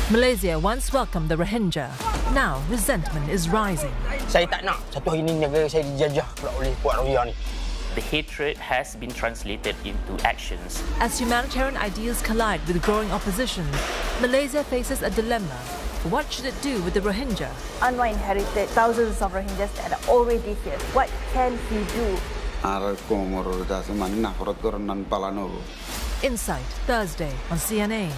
Malaysia once welcomed the Rohingya. Now resentment is rising. Saya tak nak satu hari ni negara saya dijajah pula oleh kuat Rohingya ni. The hatred has been translated into actions. As humanitarian ideals collide with growing opposition, Malaysia faces a dilemma. What should it do with the Rohingya? Anwar inherited thousands of Rohingyas that are already here. What can he do? Insight, Thursday on CNA.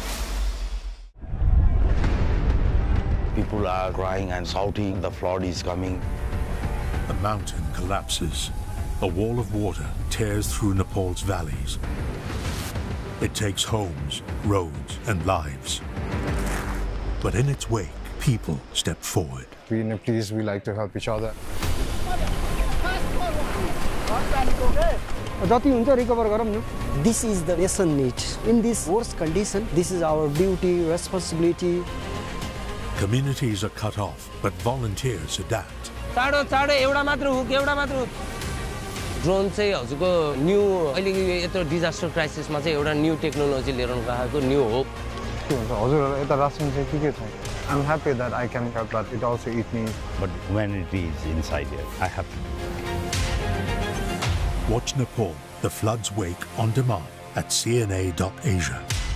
People are crying and shouting, the flood is coming. A mountain collapses. A wall of water tears through Nepal's valleys. It takes homes, roads and lives. But in its wake, people step forward. We Nepalese, we like to help each other. This is the nation need. In this worst condition, this is our duty, responsibility. Communities are cut off, but volunteers adapt. Drone चाहिँ हजुरको new अहिलेको यत्रो disaster क्राइसिसमा चाहिँ एउटा new technology लिएर गएको new hope हजुर यता रासन चाहिँ के छ I'm happy that I can help, but it also eats me. But humanity is inside here. I have to do it. Watch Nepal, the flood's wake on demand at cna.asia.